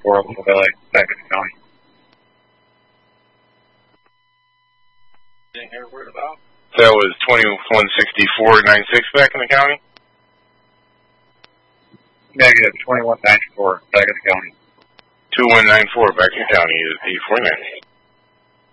214 Little Valley, Baggett County. Didn't hear a word about. That was 216496 back in the county? Negative 2194, Baggett County. 2194 back in the county is the 49.